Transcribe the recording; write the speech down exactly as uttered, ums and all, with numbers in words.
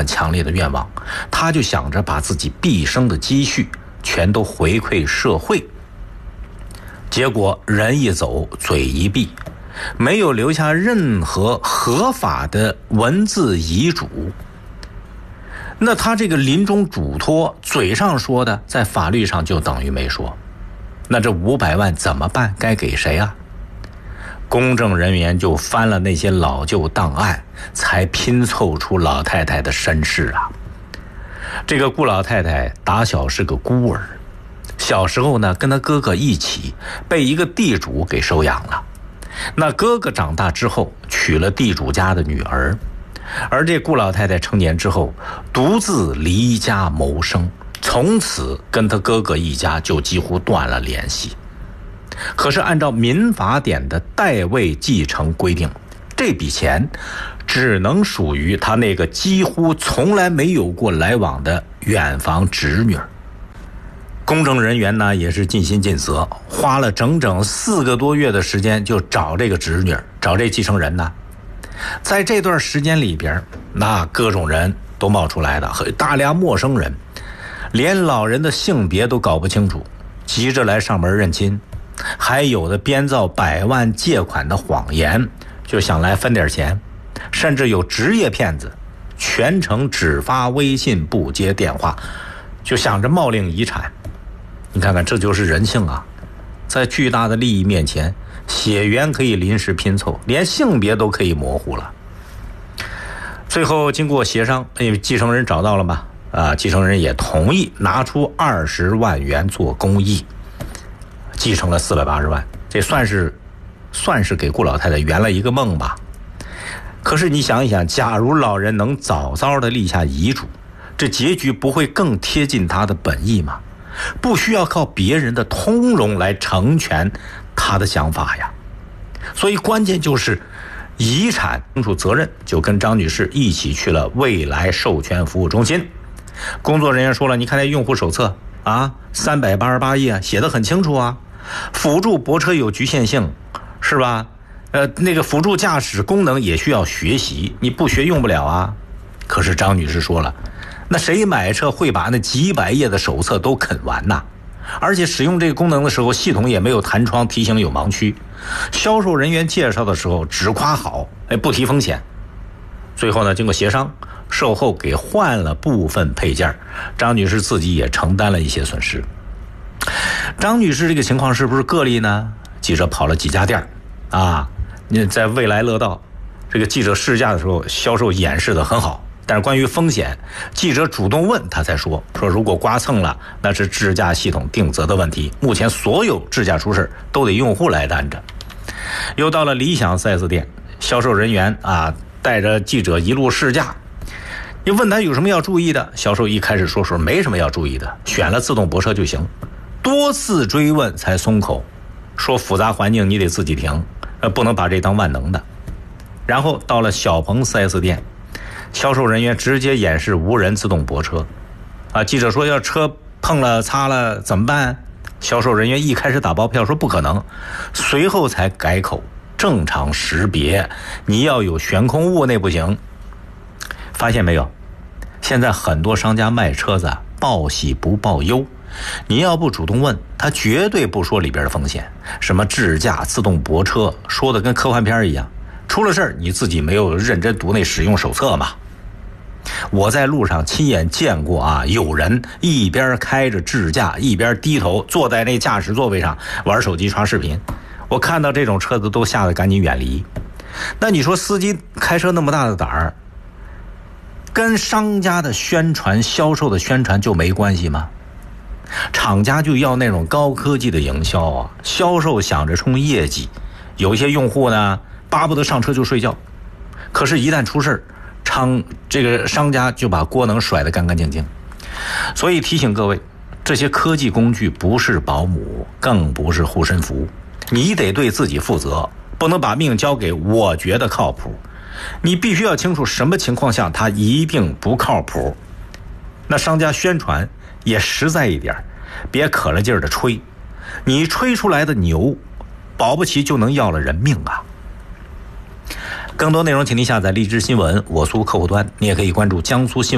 强烈的愿望，他就想着把自己毕生的积蓄全都回馈社会。结果人一走，嘴一闭，没有留下任何合法的文字遗嘱。那他这个临终嘱托，嘴上说的，在法律上就等于没说。那这五百万怎么办？该给谁啊？公证人员就翻了那些老旧档案，才拼凑出老太太的身世啊。这个顾老太太打小是个孤儿，小时候呢跟她哥哥一起被一个地主给收养了。那哥哥长大之后娶了地主家的女儿，而这顾老太太成年之后独自离家谋生，从此跟她哥哥一家就几乎断了联系。可是按照民法典的代位继承规定，这笔钱只能属于他那个几乎从来没有过来往的远房侄女。公证人员呢也是尽心尽责，花了整整四个多月的时间就找这个侄女，找这继承人呢。在这段时间里边，那各种人都冒出来的，和大量陌生人，连老人的性别都搞不清楚，急着来上门认亲，还有的编造百万借款的谎言，就想来分点钱，甚至有职业骗子，全程只发微信不接电话，就想着冒领遗产。你看看，这就是人性啊！在巨大的利益面前，血缘可以临时拼凑，连性别都可以模糊了。最后经过协商，因为继承人找到了嘛，啊，继承人也同意拿出二十万元做公益，继承了四百八十万，这算是算是给顾老太太圆了一个梦吧。可是你想一想，假如老人能早早的立下遗嘱，这结局不会更贴近他的本意吗？不需要靠别人的通融来成全他的想法呀。所以关键就是遗产清楚责任，就跟张女士一起去了未来授权服务中心。工作人员说了，你看那用户手册啊，三百八十八页写得很清楚啊，辅助泊车有局限性，是吧？呃，那个辅助驾驶功能也需要学习，你不学用不了啊。可是张女士说了，那谁买车会把那几百页的手册都啃完呐？而且使用这个功能的时候，系统也没有弹窗提醒有盲区，销售人员介绍的时候只夸好，哎，不提风险。最后呢，经过协商，售后给换了部分配件，张女士自己也承担了一些损失。张女士这个情况是不是个例呢？记者跑了几家店啊，你在未来乐道，这个记者试驾的时候，销售演示的很好。但是关于风险，记者主动问他才说说如果刮蹭了，那是智驾系统定责的问题，目前所有智驾出事都得用户来担着。又到了理想 四 S 店，销售人员啊带着记者一路试驾，你问他有什么要注意的，销售一开始说说没什么要注意的，选了自动泊车就行，多次追问才松口，说复杂环境你得自己停，呃，不能把这当万能的。然后到了小鹏 四 S 店，销售人员直接演示无人自动泊车，啊，记者说要车碰了擦了怎么办？销售人员一开始打包票说不可能，随后才改口，正常识别，你要有悬空物那不行。发现没有？现在很多商家卖车子报喜不报忧，你要不主动问，他绝对不说里边的风险，什么智驾自动泊车，说的跟科幻片一样。出了事儿，你自己没有认真读那使用手册嘛？我在路上亲眼见过啊，有人一边开着智驾，一边低头坐在那驾驶座位上玩手机刷视频。我看到这种车子都吓得赶紧远离。那你说司机开车那么大的胆儿，跟商家的宣传、销售的宣传就没关系吗？厂家就要那种高科技的营销啊，销售想着冲业绩，有一些用户呢巴不得上车就睡觉，可是一旦出事，厂这个商家就把锅能甩得干干净净。所以提醒各位，这些科技工具不是保姆，更不是护身符，你得对自己负责，不能把命交给我觉得靠谱。你必须要清楚什么情况下它一定不靠谱。那商家宣传也实在一点，别可了劲儿的吹，你吹出来的牛保不齐就能要了人命啊。更多内容请您下载荔枝新闻我苏客户端，你也可以关注江苏新闻